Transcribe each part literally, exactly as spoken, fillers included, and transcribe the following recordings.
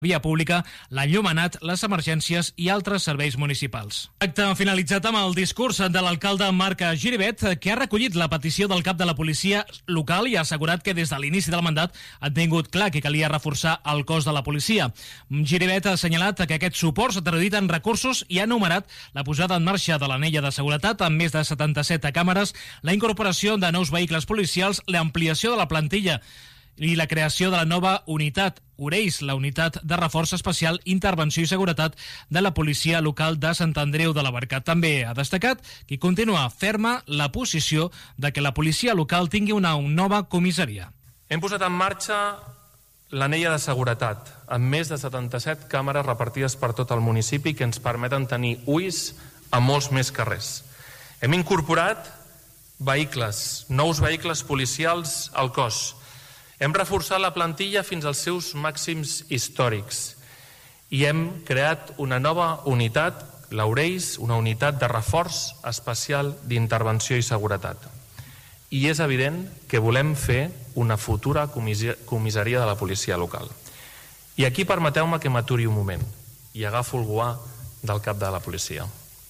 via pública, l'enllumenat, les emergències i altres serveis municipals. Acte finalitzat amb el discurs de l'alcalde Marc Giribet, que ha recollit la petició del cap de la policia local i ha assegurat que des de l'inici del mandat han tingut clar que calia reforçar el cos de la policia. Giribet ha assenyalat que aquest suport s'ha traduït en recursos i ha enumerat la posada en marxa de l'anella de seguretat amb més de setanta-set càmeres, la incorporació de nous vehicles policials, l'ampliació de la plantilla i la creació de la nova unitat Oreis, la unitat de reforç especial, intervenció i seguretat de la policia local de Sant Andreu de la Barca. També ha destacat que continua ferma la posició de que la policia local tingui una nova comissaria. Hem posat en marxa l'anella de seguretat, amb més de setanta-set càmeres repartides per tot el municipi que ens permeten tenir ulls a molts més carrers. Hem incorporat vehicles, nous vehicles policials al cos. Hem reforçat la plantilla fins als seus màxims històrics i hem creat una nova unitat, l'Oreis, una unitat de reforç especial d'intervenció i seguretat. I és evident que volem fer una futura comissaria de la policia local. I aquí permeteu-me que m'aturi un moment i agafo el guà del cap de la policia.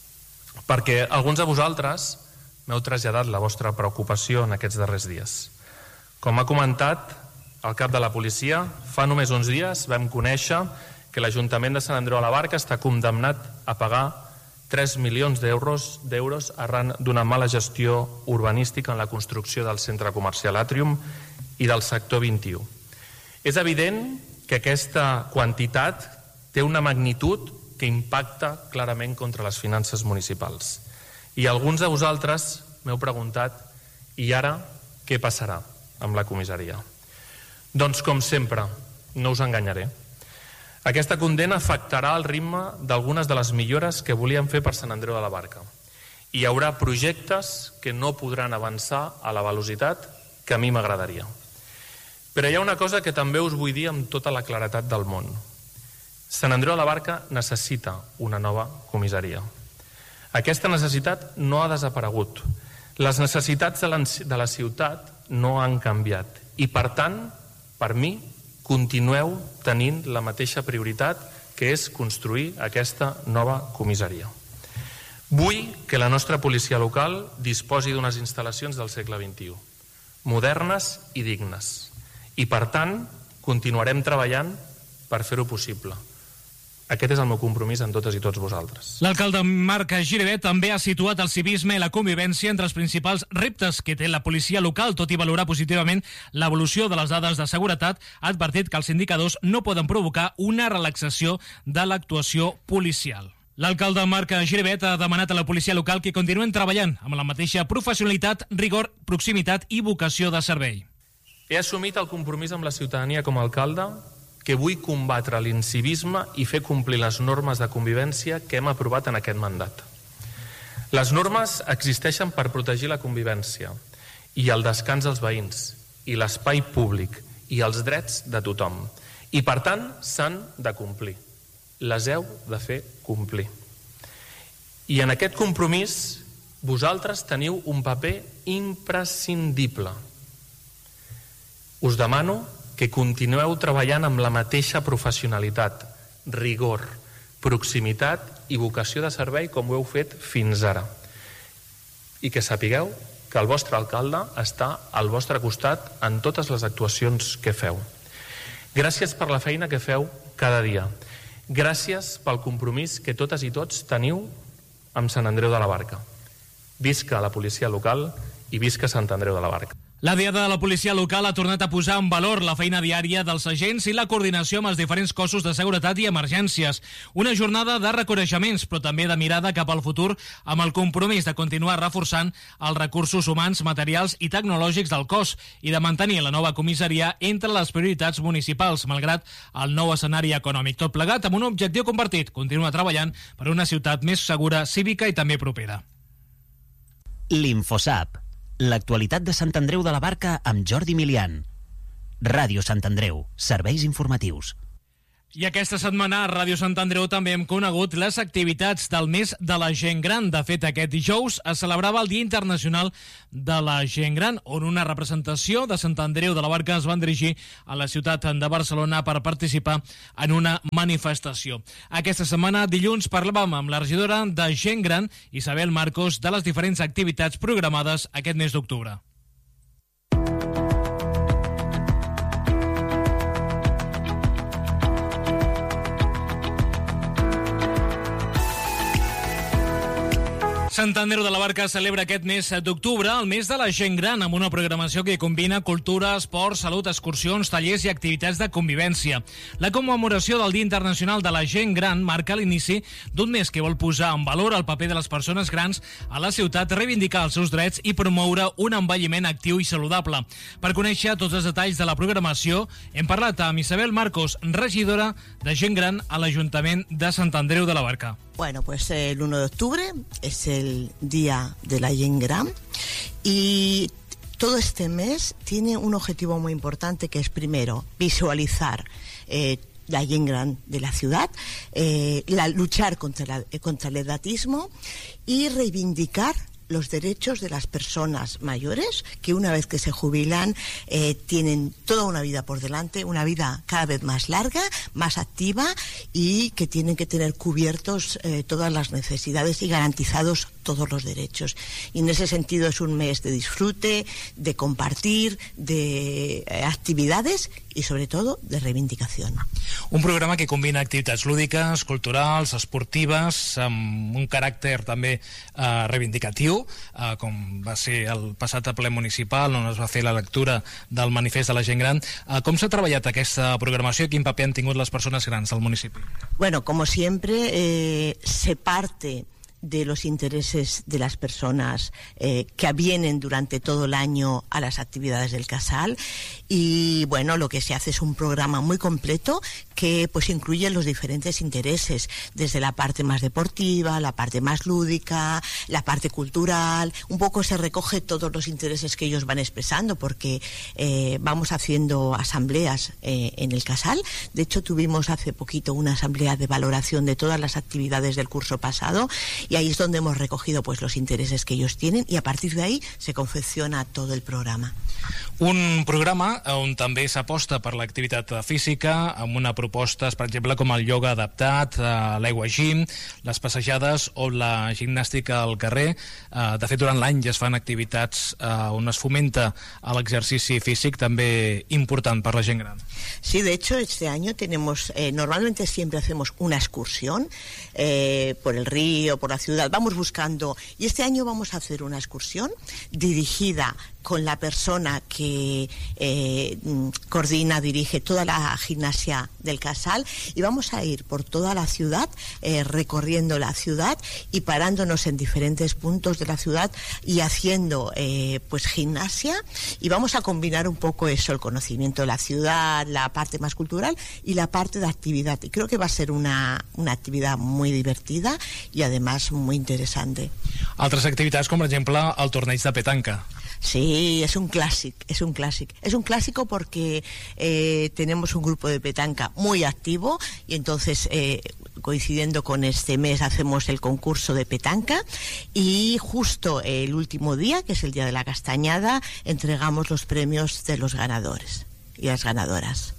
Perquè alguns de vosaltres m'heu traslladat la vostra preocupació en aquests darrers dies. Com ha comentat el cap de la policia, fa només uns dies vam conèixer que l'Ajuntament de Sant Andreu de la Barca està condemnat a pagar tres milions d'euros d'euros arran d'una mala gestió urbanística en la construcció del centre comercial Atrium i del sector vint-i-u. És evident que aquesta quantitat té una magnitud que impacta clarament contra les finances municipals. I alguns de vosaltres m'heu preguntat, i ara què passarà amb la comissaria? Doncs, com sempre, no us enganyaré. Aquesta condemna afectarà el ritme d'algunes de les millores que volíem fer per Sant Andreu de la Barca. Hi haurà projectes que no podran avançar a la velocitat que a mi m'agradaria. Però hi ha una cosa que també us vull dir amb tota la claretat del món. Sant Andreu de la Barca necessita una nova comissaria. Aquesta necessitat no ha desaparegut. Les necessitats de la, de la ciutat no han canviat. I, per tant, per mi, continueu tenint la mateixa prioritat, que és construir aquesta nova comissaria. Vull que la nostra policia local disposi d'unes instal·lacions del segle vint-i-u, modernes i dignes. I, per tant, continuarem treballant per fer-ho possible. Aquest és el meu compromís amb totes i tots vosaltres. L'alcalde Marc Giribet també ha situat el civisme i la convivència entre els principals reptes que té la policia local, tot i valorar positivament l'evolució de les dades de seguretat. Ha advertit que els indicadors no poden provocar una relaxació de l'actuació policial. L'alcalde Marc Giribet ha demanat a la policia local que continuen treballant amb la mateixa professionalitat, rigor, proximitat i vocació de servei. He assumit el compromís amb la ciutadania com a alcalde que vull combatre l'incivisme i fer complir les normes de convivència que hem aprovat en aquest mandat. Les normes existeixen per protegir la convivència i el descans dels veïns i l'espai públic i els drets de tothom. I, per tant, s'han de complir. Les heu de fer complir. I en aquest compromís vosaltres teniu un paper imprescindible. Us demano que continueu treballant amb la mateixa professionalitat, rigor, proximitat i vocació de servei com ho heu fet fins ara. I que sapigueu que el vostre alcalde està al vostre costat en totes les actuacions que feu. Gràcies per la feina que feu cada dia. Gràcies pel compromís que totes i tots teniu amb Sant Andreu de la Barca. Visca la policia local i visca Sant Andreu de la Barca. La Diada de la Policia Local ha tornat a posar en valor la feina diària dels agents i la coordinació amb els diferents cossos de seguretat i emergències. Una jornada de reconeixements, però també de mirada cap al futur, amb el compromís de continuar reforçant els recursos humans, materials i tecnològics del cos i de mantenir la nova comissaria entre les prioritats municipals, malgrat el nou escenari econòmic. Tot plegat amb un objectiu compartit, continuar treballant per una ciutat més segura, cívica i també propera. L'Infosap. L'actualitat de Sant Andreu de la Barca amb Jordi Milian. Ràdio Sant Andreu. Serveis informatius. I aquesta setmana a Ràdio Sant Andreu també hem conegut les activitats del mes de la gent gran. De fet, aquest dijous es celebrava el Dia Internacional de la Gent Gran, on una representació de Sant Andreu de la Barca es van dirigir a la ciutat de Barcelona per participar en una manifestació. Aquesta setmana, dilluns, parlàvem amb la regidora de Gent Gran, Isabel Marcos, de les diferents activitats programades aquest mes d'octubre. Sant Andreu de la Barca celebra aquest mes d'octubre el mes de la gent gran amb una programació que combina cultura, esport, salut, excursions, tallers i activitats de convivència. La commemoració del Dia Internacional de la Gent Gran marca l'inici d'un mes que vol posar en valor el paper de les persones grans a la ciutat, reivindicar els seus drets i promoure un envelliment actiu i saludable. Per conèixer tots els detalls de la programació, hem parlat amb Isabel Marcos, regidora de Gent Gran a l'Ajuntament de Sant Andreu de la Barca. Bueno, pues el uno de octubre es el Día de la Gent Gran y todo este mes tiene un objetivo muy importante que es, primero, visualizar eh, la Gent Gran de la ciudad, eh, la, luchar contra, la, eh, contra el edatismo y reivindicar los derechos de las personas mayores que una vez que se jubilan eh, tienen toda una vida por delante, una vida cada vez más larga, más activa y que tienen que tener cubiertos eh, todas las necesidades y garantizados todos los derechos. Y en ese sentido es un mes de disfrute, de compartir, de eh, actividades i sobretot de reivindicació. Un programa que combina activitats lúdiques, culturals, esportives, amb un caràcter també eh, reivindicatiu, eh, com va ser el passat ple municipal, on es va fer la lectura del manifest de la gent gran. Eh, com s'ha treballat aquesta programació i quin paper han tingut les persones grans al municipi? Bueno, como siempre, eh, se parte de los intereses de las personas eh, que vienen durante todo el año a las actividades del Casal y bueno, lo que se hace es un programa muy completo que pues incluye los diferentes intereses, desde la parte más deportiva, la parte más lúdica, la parte cultural, un poco se recoge todos los intereses que ellos van expresando porque eh, vamos haciendo asambleas eh, en el Casal. De hecho, tuvimos hace poquito una asamblea de valoración de todas las actividades del curso pasado y ahí es donde hemos recogido pues los intereses que ellos tienen y a partir de ahí se confecciona todo el programa. Un programa on també s'aposta per l'activitat física, amb una propostes, per exemple, com el ioga adaptat, l'aigua gym, les passejades o la gimnàstica al carrer. De fet, durant l'any ja es fan activitats on es fomenta l'exercici físic, també important per la gent gran. Sí, de hecho, este año tenemos, eh, normalmente siempre hacemos una excursión eh, por el río, por la ciudad, vamos buscando, y este año vamos a hacer una excursión dirigida con la persona que eh, coordina, dirige toda la gimnasia del Casal y vamos a ir por toda la ciudad, eh, recorriendo la ciudad y parándonos en diferentes puntos de la ciudad y haciendo eh, pues gimnasia y vamos a combinar un poco eso, el conocimiento de la ciudad, la parte más cultural y la parte de actividad y creo que va a ser una, una actividad muy divertida y además muy interesante. Altres activitats com per exemple el torneig de petanca. Sí, es un clásico, es un clásico. Es un clásico porque eh, tenemos un grupo de petanca muy activo y entonces eh, coincidiendo con este mes hacemos el concurso de petanca y justo el último día, que es el día de la castañada, entregamos los premios de los ganadores y las ganadoras.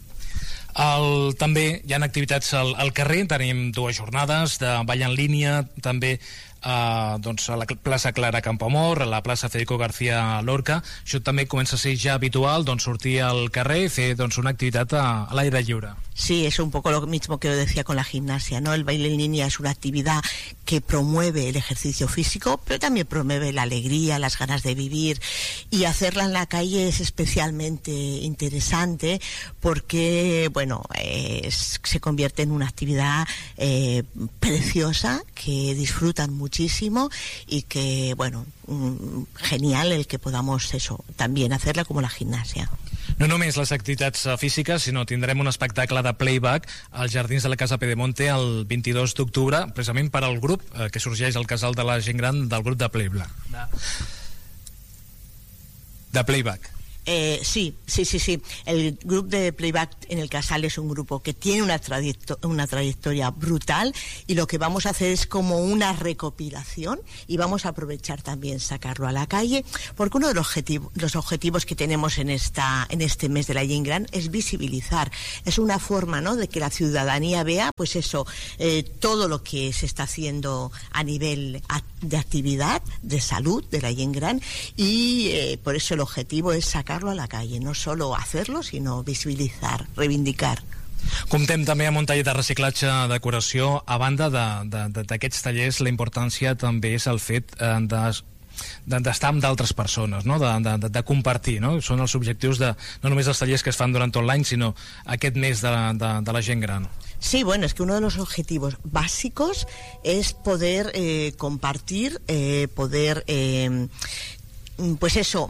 El, també hi ha activitats al, al carrer, tenim dues jornades de ball en línia, també Uh, doncs a la plaça Clara Campoamor, a la plaça Federico García Lorca. Això també comença a ser ja habitual, doncs sortir al carrer i fer doncs una activitat a, a l'aire lliure. Sí, es un poco lo mismo que decía con la gimnasia, ¿no? El baile en línea es una actividad que promueve el ejercicio físico, pero también promueve la alegría, las ganas de vivir y hacerla en la calle es especialmente interesante porque, bueno, eh, se convierte en una actividad eh, preciosa que disfrutan mucho muchísimo y que, bueno, genial el que podamos eso, también hacerla como la gimnasia. No només les activitats físiques, sinó tindrem un espectacle de playback als Jardins de la Casa Pedemonte el vint-i-dos d'octubre, precisament per al grup eh, que sorgeix al Casal de la Gent Gran del grup de playback. De, de playback. Eh, sí, sí, sí, sí. El grupo de Playback en el Casal es un grupo que tiene una, trayecto- una trayectoria brutal, y lo que vamos a hacer es como una recopilación, y vamos a aprovechar también sacarlo a la calle, porque uno de los, objetivo, los objetivos que tenemos en, esta, en este mes de la Gent Gran es visibilizar. Es una forma, ¿no?, de que la ciudadanía vea, pues eso, eh, todo lo que se está haciendo a nivel de actividad, de salud de la Gent Gran, y eh, por eso el objetivo es sacar a la calle, no solo hacerlo, sinó visibilitzar, reivindicar. Comptem també amb un taller de reciclatge de decoració. A banda d'aquests tallers, la importància també és el fet eh, de d'estar amb d'altres persones, no? de, de, de compartir, no? Són els objectius de no només els tallers que es fan durant tot l'any, sinó aquest mes de, de, de la gent gran. Sí, bueno, es que uno de los objetivos básicos es poder eh, compartir, eh, poder eh, pues eso,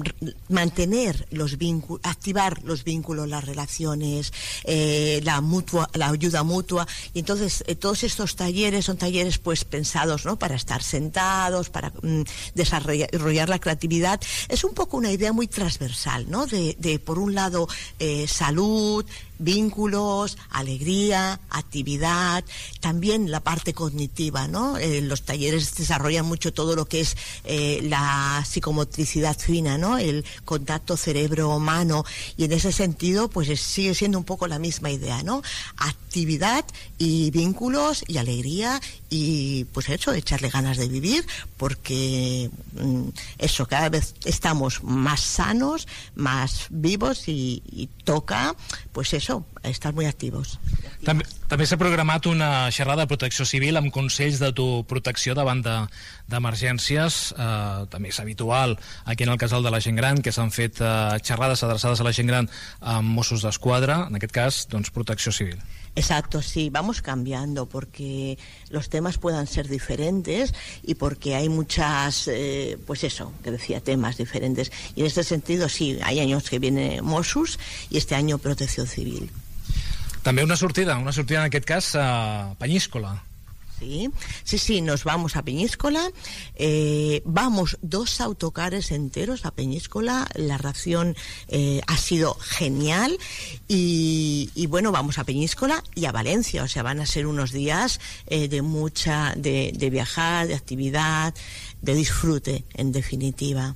mantener los vínculos, activar los vínculos, las relaciones, eh, la mutua, la ayuda mutua. Y entonces eh, todos estos talleres son talleres pues pensados, ¿no?, para estar sentados, para mm, desarrollar la creatividad. Es un poco una idea muy transversal, ¿no?, de, de por un lado eh, salud, vínculos, alegría, actividad, también la parte cognitiva, ¿no? Eh, los talleres desarrollan mucho todo lo que es eh, la psicomotricidad fina, ¿no?, el contacto cerebro-humano, y en ese sentido pues es, sigue siendo un poco la misma idea, ¿no? Actividad y vínculos y alegría, y pues eso, echarle ganas de vivir, porque mm, eso, cada vez estamos más sanos, más vivos, y, y toca, pues eso, estar muy activos. També, també s'ha programat una xerrada de protecció civil amb consells d'autoprotecció davant d'emergències. De, eh, també és habitual aquí en el Casal de la Gent Gran que s'han fet eh, xerrades adreçades a la gent gran amb Mossos d'Esquadra, en aquest cas, doncs, protecció civil. Exacto, sí, vamos cambiando porque los temas puedan ser diferentes y porque hay muchas, eh, pues eso, que decía, temas diferentes. Y en este sentido, sí, hay años que viene Mossos y este año Protecció Civil. També una sortida, una sortida en aquest cas a Peñíscola. Sí, sí, sí, nos vamos a Peñíscola, eh, vamos dos autocares enteros a Peñíscola, la ración eh, ha sido genial, y, y bueno, vamos a Peñíscola y a Valencia, o sea, van a ser unos días eh, de mucha, de, de viajar, de actividad, de disfrute, en definitiva.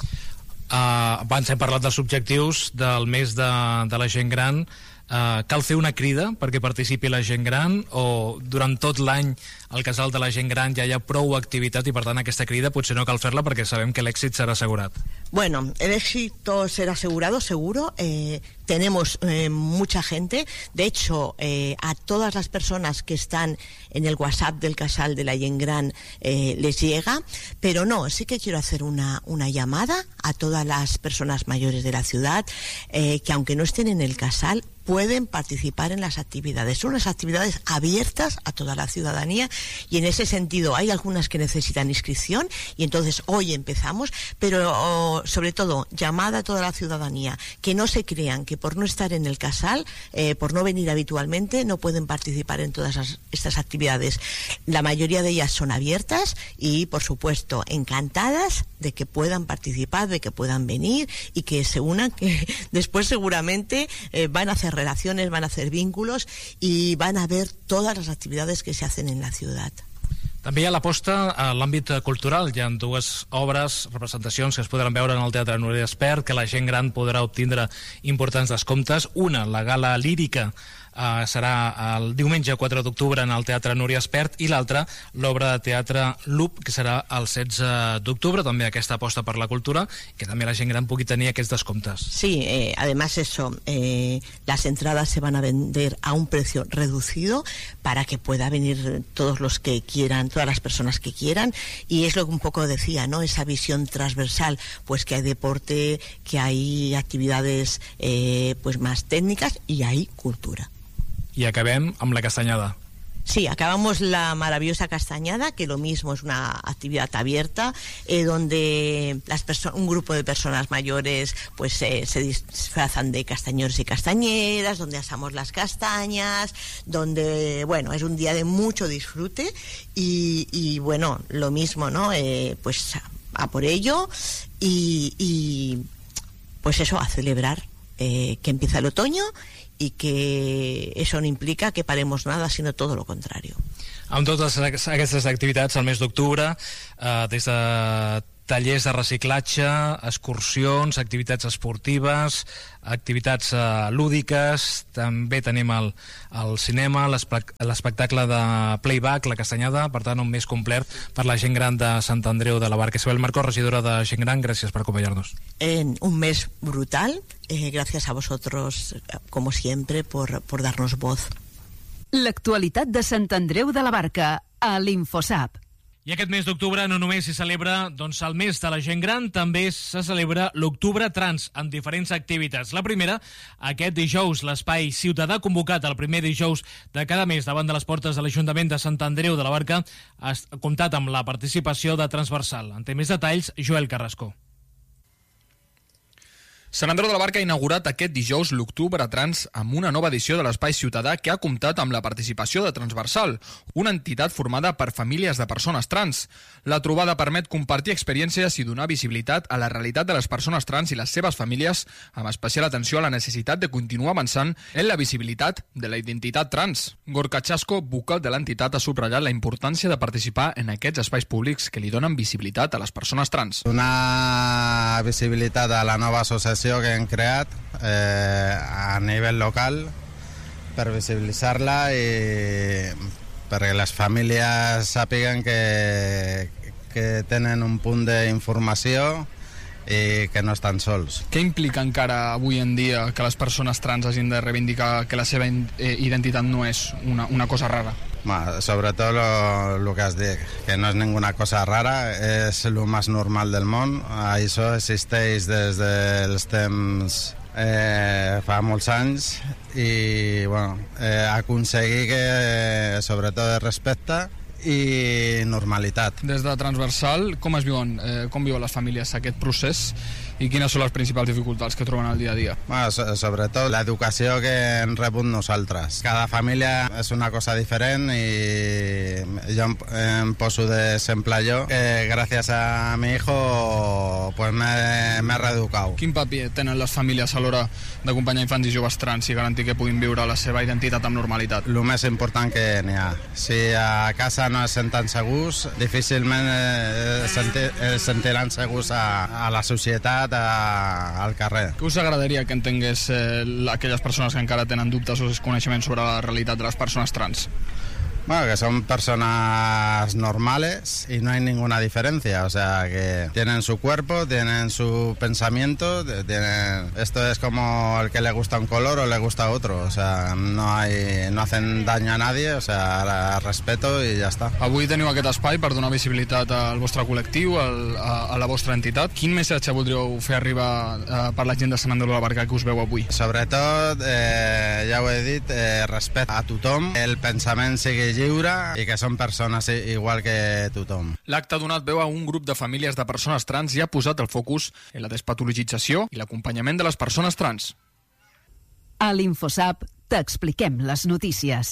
Uh, abans hem parlat dels objectius del mes de, de la gent gran. Uh, cal fer una crida perquè participi la gent gran, o durant tot l'any al Casal de la Gent Gran ja hi ha prou activitat i per tant aquesta crida potser no cal fer-la perquè sabem que l'èxit serà assegurat? Bueno, el éxito será asegurado, seguro. Eh, tenemos eh, mucha gente. De hecho, eh, a todas las personas que están en el WhatsApp del Casal de la Gent Gran eh, les llega. Pero no, sí que quiero hacer una, una llamada a todas las personas mayores de la ciudad eh, que aunque no estén en el Casal, pueden participar en las actividades. Son unas actividades abiertas a toda la ciudadanía, y en ese sentido hay algunas que necesitan inscripción, y entonces hoy empezamos, pero oh, sobre todo llamada a toda la ciudadanía, que no se crean que por no estar en el Casal, eh, por no venir habitualmente, no pueden participar en todas las, estas actividades. La mayoría de ellas son abiertas y, por supuesto, encantadas de que puedan participar, de que puedan venir y que se unan, que después seguramente eh, van a hacer relaciones, van a hacer vínculos y van a ver todas las actividades que se hacen en la ciudad. També hi ha l'aposta a l'àmbit cultural. Hi ha dues obres, representacions que es podran veure en el Teatre Núria Espert, que la gent gran podrà obtindre importants descomptes. Una, la gala lírica, Uh, serà el diumenge quatre d'octubre en el Teatre Núria Espert, i l'altra, l'obra de teatre Loop, que serà el setze d'octubre. També aquesta aposta per la cultura, que també la gent gran pugui tenir aquests descomptes. Sí, eh, además eso, eh, las entradas se van a vender a un precio reducido para que pueda venir todos los que quieran, todas las personas que quieran, y es lo que un poco decía, ¿no? Esa visión transversal, pues que hay deporte, que hay actividades eh, pues más técnicas y hay cultura. I acabem amb la castanyada. Sí, acabamos la maravillosa castañada, que lo mismo es una actividad abierta, eh, donde las un grupo de personas mayores pues eh, se disfrazan de castañeros y castañeras, donde asamos las castañas, donde, bueno, es un día de mucho disfrute, y, y bueno, lo mismo, ¿no? Eh, pues a, a por ello, y... y pues eso, a celebrar eh, que empieza el otoño y que eso no implica que paremos nada, sino todo lo contrario. Amb totes aquestes activitats, al mes d'octubre, eh, des de tallers de reciclatge, excursions, activitats esportives, activitats eh, lúdiques, també tenim el, el cinema, l'espectacle de playback, la castanyada, per tant un mes complet per la gent gran de Sant Andreu de la Barca. Isabel Marcó, regidora de Gent Gran, gràcies per acompañarnos. En un mes brutal, eh, gracias a vosotros, como siempre, por, por darnos voz. L'actualitat de Sant Andreu de la Barca, a l'Infosap. I aquest mes d'octubre no només s'hi celebra doncs, el mes de la gent gran, també se celebra l'Octubre Trans, amb diferents activitats. La primera, aquest dijous, l'Espai Ciutadà, convocat el primer dijous de cada mes davant de les portes de l'Ajuntament de Sant Andreu de la Barca, ha comptat amb la participació de Transversal. En té més detalls, Joel Carrasco. Sant Andreu de la Barca ha inaugurat aquest dijous l'Octubre Trans amb una nova edició de l'Espai Ciutadà que ha comptat amb la participació de Transversal, una entitat formada per famílies de persones trans. La trobada permet compartir experiències i donar visibilitat a la realitat de les persones trans i les seves famílies, amb especial atenció a la necessitat de continuar avançant en la visibilitat de la identitat trans. Gorka Chasco, vocal de l'entitat, ha subratllat la importància de participar en aquests espais públics que li donen visibilitat a les persones trans. Donar visibilitat a la nova associació que hem creat eh, a nivell local per visibilitzar-la i perquè les famílies sàpiguen que, que tenen un punt d'informació i que no estan sols. Què implica encara avui en dia que les persones trans hagin de reivindicar que la seva identitat no és una, una cosa rara? Bueno, sobretot lo, lo que has dit, que no és ninguna cosa rara, és el més normal del món. Això existeix des dels temps eh, fa molts anys i bueno, eh, aconseguir que sobretot de respecte i normalitat. Des de Transversal, com es viuen, eh, com viuen les famílies aquest procés i quines són les principals dificultats que troben al dia a dia? Bueno, so, sobretot l'educació que hem rebut nosaltres. Cada família és una cosa diferent i jo em, em poso d'exemple jo, que gràcies a mi hijo pues m'he reeducat. Quin paper tenen les famílies a l'hora d'acompanyar infants i joves trans i garantir que puguin viure la seva identitat amb normalitat? El més important que n'hi ha. Si a casa no es senten segurs, difícilment eh, sentir, eh, sentiran segurs a, a la societat, a, al carrer. Què us agradaria que entengués eh, aquelles persones que encara tenen dubtes o desconeixements sobre la realitat de les persones trans? Bueno, que son personas normales y no hay ninguna diferencia, o sea, que tienen su cuerpo, tienen su pensamiento, tienen... esto es como el que le gusta un color o le gusta otro, o sea, no hay, no hacen daño a nadie, o sea, respeto i ja està. Avui teniu aquest espai per donar visibilitat al vostre col·lectiu, al, a, a la vostra entitat. Quin missatge voldríeu fer arribar eh, per la gent de Sant Andreu de la Barca que us veu avui? Sobretot, eh, ja ho he dit, eh, respecte a tothom, el pensament sigui lliure i que són persones igual que tothom. L'acte ha donat veu a un grup de famílies de persones trans i ha posat el focus en la despatologització i l'acompanyament de les persones trans. A l'Infosap t'expliquem les notícies.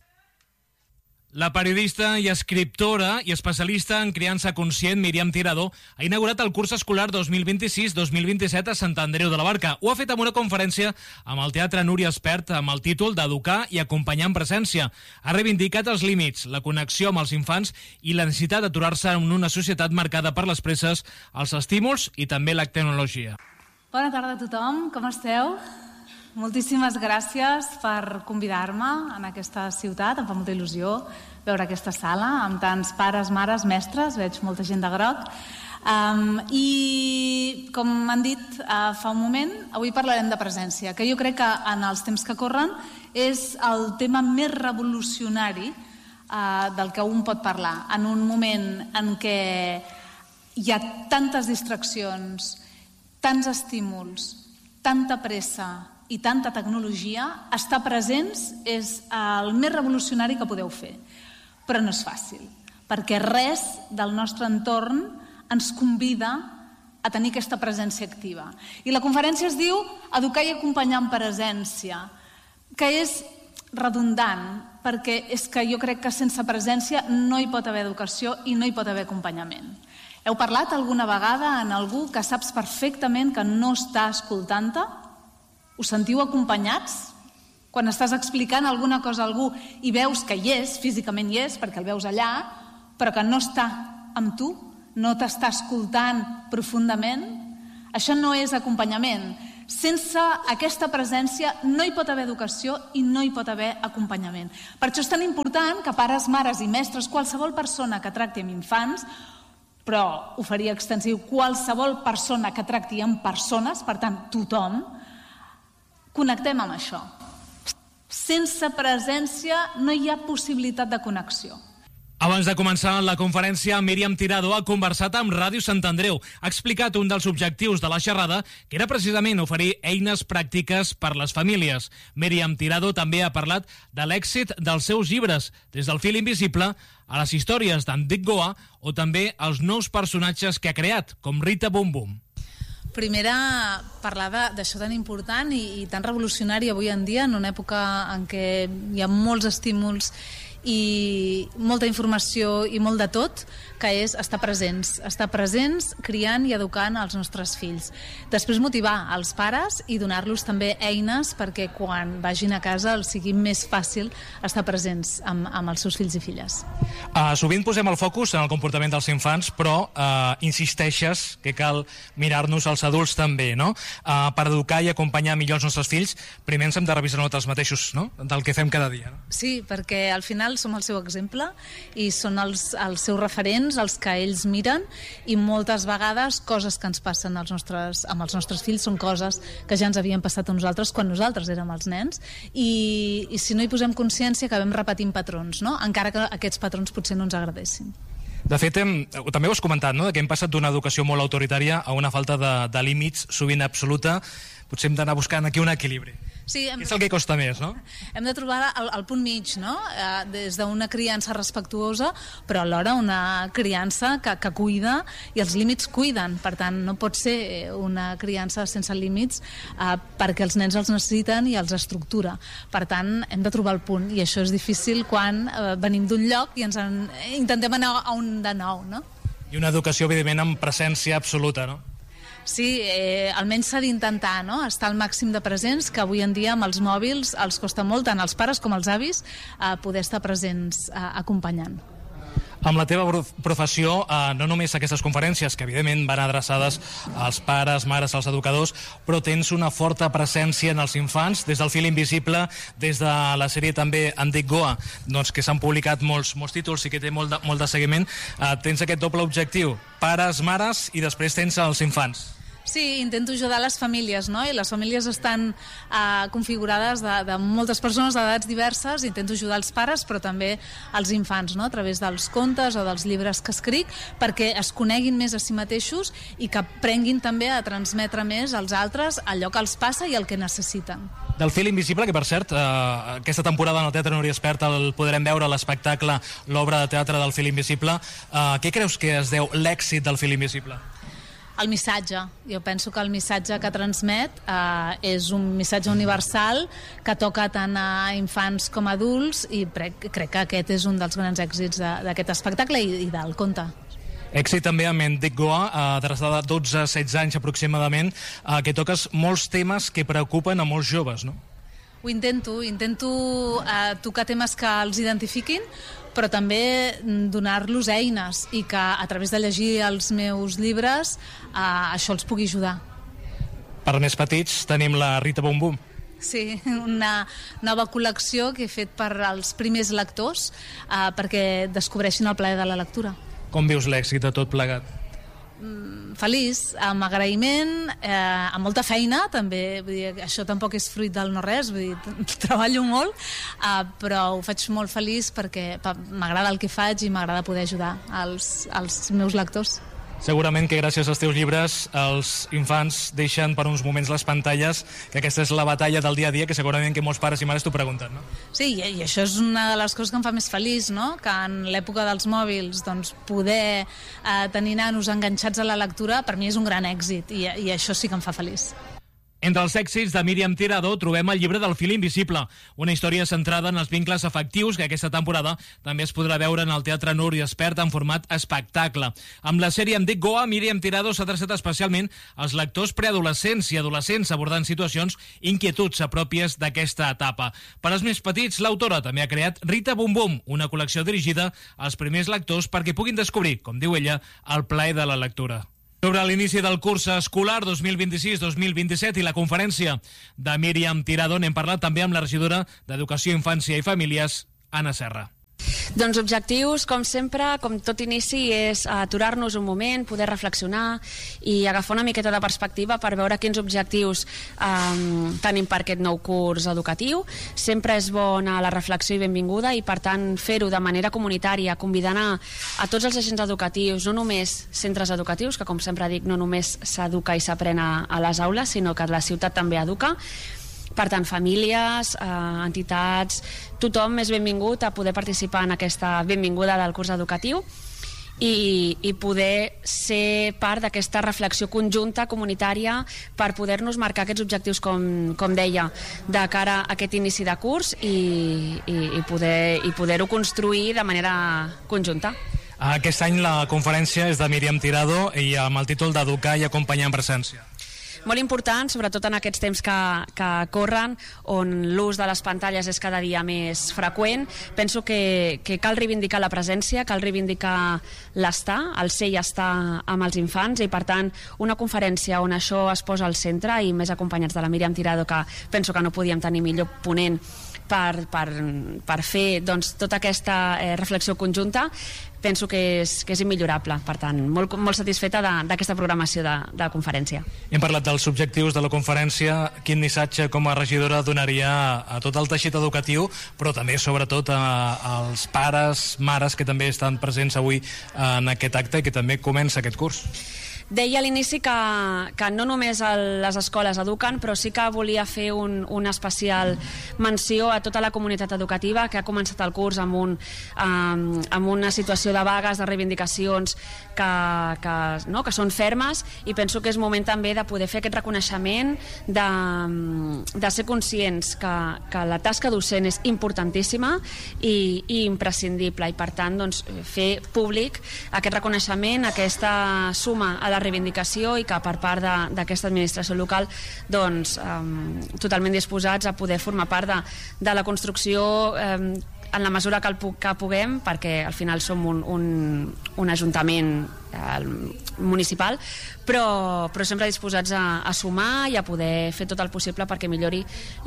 La periodista i escriptora i especialista en criança conscient Míriam Tirado ha inaugurat el curs escolar dos mil vint-i-sis dos mil vint-i-set a Sant Andreu de la Barca. Ho ha fet amb una conferència amb el Teatre Núria Espert amb el títol d'Educar i acompanyar en presència. Ha reivindicat els límits, la connexió amb els infants i la necessitat d'aturar-se en una societat marcada per les presses, els estímuls i també la tecnologia. Bona tarda a tothom, com esteu? Moltíssimes gràcies per convidar-me en aquesta ciutat. Em fa molta il·lusió veure aquesta sala amb tants pares, mares, mestres. Veig molta gent de groc. Um, I, com m'han dit uh, fa un moment, avui parlarem de presència, que jo crec que en els temps que corren és el tema més revolucionari uh, del que un pot parlar. En un moment en què hi ha tantes distraccions, tants estímuls, tanta pressa i tanta tecnologia, estar presents és el més revolucionari que podeu fer. Però no és fàcil, perquè res del nostre entorn ens convida a tenir aquesta presència activa. I la conferència es diu Educar i acompanyar en presència, que és redundant, perquè és que jo crec que sense presència no hi pot haver educació i no hi pot haver acompanyament. Heu parlat alguna vegada en algú que saps perfectament que no està escoltant-te? Us sentiu acompanyats? Quan estàs explicant alguna cosa a algú i veus que hi és, físicament hi és, perquè el veus allà, però que no està amb tu, no t'està escoltant profundament, això no és acompanyament. Sense aquesta presència no hi pot haver educació i no hi pot haver acompanyament. Per això és tan important que pares, mares i mestres, qualsevol persona que tracti amb infants, però ho faria extensiu, qualsevol persona que tracti amb persones, per tant, tothom, connectem amb això. Sense presència no hi ha possibilitat de connexió. Abans de començar la conferència, Míriam Tirado ha conversat amb Ràdio Sant Andreu. Ha explicat un dels objectius de la xerrada, que era precisament oferir eines pràctiques per les famílies. Míriam Tirado també ha parlat de l'èxit dels seus llibres, des del fil invisible a les històries d'en Dick Goa o també els nous personatges que ha creat, com Rita Bum Bum. Primera, parlar d'això tan important i, i tan revolucionari avui en dia, en una època en què hi ha molts estímuls i molta informació i molt de tot, que és estar presents, estar presents criant i educant els nostres fills. Després motivar els pares i donar-los també eines perquè quan vagin a casa els sigui més fàcil estar presents amb, amb els seus fills i filles. Uh, sovint posem el focus en el comportament dels infants, però uh, insisteixes que cal mirar-nos als adults també, no? Uh, per educar i acompanyar millor els nostres fills, primer ens hem de revisar nosaltres mateixos, no? Del que fem cada dia. No? Sí, perquè al final som el seu exemple i són els, els seus referents, els que ells miren, i moltes vegades coses que ens passen als nostres, amb els nostres fills són coses que ja ens havien passat a nosaltres quan nosaltres érem els nens, i, i si no hi posem consciència acabem repetint patrons, no? Encara que aquests patrons potser no ens agradessin. De fet, hem, també ho has comentat, no? Que hem passat d'una educació molt autoritària a una falta de, de límits, sovint absoluta. Potser hem d'anar buscant aquí un equilibri. Sí, hem... És el que costa més, no? Hem de trobar el, el punt mig, no? Eh, des d'una criança respectuosa, però alhora una criança que, que cuida, i els límits cuiden. Per tant, no pot ser una criança sense límits eh, perquè els nens els necessiten i els estructura. Per tant, hem de trobar el punt, i això és difícil quan eh, venim d'un lloc i ens en, intentem anar a un de nou, no? I una educació, evidentment, amb presència absoluta, no? Sí, eh, almenys s'ha d'intentar, no? Estar al màxim de presents, que avui en dia amb els mòbils els costa molt, tant als pares com als avis, eh, poder estar presents eh, acompanyant. Amb la teva professió, eh, no només aquestes conferències, que evidentment van adreçades als pares, mares, als educadors, però tens una forta presència en els infants, des del fil invisible, des de la sèrie també en Dick Goa, doncs, que s'han publicat molts, molts títols i que té molt de, molt de seguiment. Eh, tens aquest doble objectiu, pares, mares, i després tens els infants. Sí, intento ajudar les famílies, no? I les famílies estan eh, configurades de, de moltes persones d'edats diverses. Intento ajudar els pares, però també els infants, no? A través dels contes o dels llibres que escric, perquè es coneguin més a si mateixos i que aprenguin també a transmetre més als altres allò que els passa i el que necessiten. Del fil invisible, que per cert, eh, aquesta temporada en el Teatre Núria Espert el podrem veure a l'espectacle, l'obra de teatre del fil invisible. Eh, què creus que es deu l'èxit del fil invisible? El missatge. Jo penso que el missatge que transmet eh, és un missatge universal que toca tant a infants com a adults, i crec, crec que aquest és un dels grans èxits d'aquest espectacle i, i del conte. Èxit també amb en Dick Goa, eh, adreçada de dotze a setze anys aproximadament, eh, que toques molts temes que preocupen a molts joves, no? Ho intento, intento eh, tocar temes que els identifiquin, però també donar-los eines i que a través de llegir els meus llibres eh, això els pugui ajudar. Per més petits tenim la Rita Bum Bum. Sí, una nova col·lecció que he fet per als primers lectors eh, perquè descobreixin el plaer de la lectura. Com vius l'èxit de tot plegat? Feliç, amb agraïment, eh, amb molta feina també, vull dir, això tampoc és fruit del no res, vull dir, treballo molt, eh, però ho faig molt feliç perquè m'agrada el que faig i m'agrada poder ajudar als, als meus lectors. Segurament que gràcies als teus llibres els infants deixen per uns moments les pantalles, que aquesta és la batalla del dia a dia que segurament que molts pares i mares t'ho pregunten, no? Sí, i això és una de les coses que em fa més feliç, no? Que en l'època dels mòbils doncs, poder eh, tenir nanos enganxats a la lectura per mi és un gran èxit, i, i això sí que em fa feliç. Entre els èxits de Míriam Tirado trobem el llibre del fil invisible, una història centrada en els vincles afectius que aquesta temporada també es podrà veure en el Teatre Núria Espert en format espectacle. Amb la sèrie Em dic Goa, Míriam Tirado s'ha adreçat especialment als lectors preadolescents i adolescents abordant situacions i inquietuds pròpies d'aquesta etapa. Per als més petits, l'autora també ha creat Rita Bum Bum, una col·lecció dirigida als primers lectors perquè puguin descobrir, com diu ella, el plaer de la lectura. Sobre l'inici del curs escolar dos mil vint-i-sis dos mil vint-i-set i la conferència de Míriam Tirado n'hem parlat també amb la regidora d'Educació, Infància i Famílies, Anna Serra. Doncs objectius, com sempre, com tot inici, és aturar-nos un moment, poder reflexionar i agafar una miqueta de perspectiva per veure quins objectius eh, tenim per aquest nou curs educatiu. Sempre és bona la reflexió i benvinguda i, per tant, fer-ho de manera comunitària, convidant a, a tots els agents educatius, no només centres educatius, que com sempre dic, no només s'educa i s'aprèn a, a les aules, sinó que la ciutat també educa. Per tant, famílies, eh, entitats, tothom és benvingut a poder participar en aquesta benvinguda del curs educatiu i, i poder ser part d'aquesta reflexió conjunta, comunitària, per poder-nos marcar aquests objectius, com, com deia, de cara a aquest inici de curs i, i, i poder, i poder-ho construir de manera conjunta. Aquest any la conferència és de Míriam Tirado i amb el títol d'Educar i Acompanyar en Presència. Molt important, sobretot en aquests temps que, que corren, on l'ús de les pantalles és cada dia més freqüent. Penso que, que cal reivindicar la presència, cal reivindicar l'estar, el ser i estar amb els infants, i per tant una conferència on això es posa al centre, i més acompanyats de la Míriam Tirado, que penso que no podíem tenir millor ponent per, per, per fer doncs, tota aquesta eh, reflexió conjunta. Penso que és, que és immillorable. Per tant, molt, molt satisfeta d'aquesta programació de, de conferència. Hem parlat dels objectius de la conferència. Quin missatge com a regidora donaria a tot el teixit educatiu, però també sobretot a, als pares, mares que també estan presents avui en aquest acte i que també comença aquest curs? Deia a l'inici que, que no només el, les escoles eduquen, però sí que volia fer un, una especial menció a tota la comunitat educativa que ha començat el curs amb, un, um, amb una situació de vagues, de reivindicacions que, que, no, que són fermes, i penso que és moment també de poder fer aquest reconeixement, de, de ser conscients que, que la tasca docent és importantíssima i, i imprescindible, i per tant doncs, fer públic aquest reconeixement, aquesta suma a la reivindicació, i que per part d'aquesta administració local doncs, um, totalment disposats a poder formar part de, de la construcció um, en la mesura que, el, que puguem, perquè al final som un, un, un ajuntament eh, municipal, però, però sempre disposats a, a sumar i a poder fer tot el possible perquè millori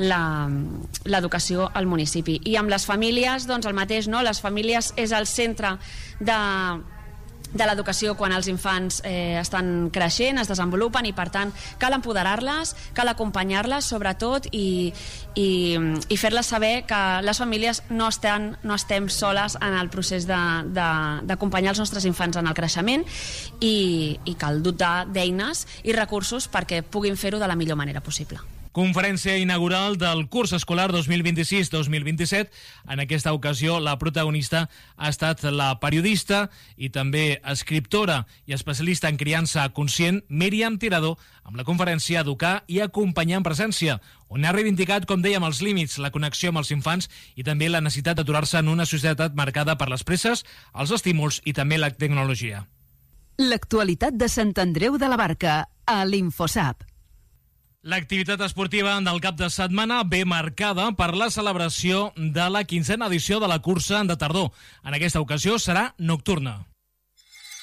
l'educació al municipi. I amb les famílies, doncs el mateix, no? Les famílies és el centre de de l'educació quan els infants eh, estan creixent, es desenvolupen, i per tant cal empoderar-les, cal acompanyar-les sobretot, i, i, i fer-les saber que les famílies no, estan, no estem soles en el procés d'acompanyar els nostres infants en el creixement, i, i cal dotar d'eines i recursos perquè puguin fer-ho de la millor manera possible. Conferència inaugural del curs escolar dos mil vint-i-sis dos mil vint-i-set. En aquesta ocasió la protagonista ha estat la periodista i també escriptora i especialista en criança conscient Míriam Tirado, amb la conferència Educar i Acompanyar en Presència, on ha reivindicat, com dèiem, els límits, la connexió amb els infants i també la necessitat d'aturar-se en una societat marcada per les presses, els estímuls i també la tecnologia. L'actualitat de Sant Andreu de la Barca, a l'Infosap. L'activitat esportiva del cap de setmana ve marcada per la celebració de la quinzena edició de la cursa de tardor. En aquesta ocasió serà nocturna.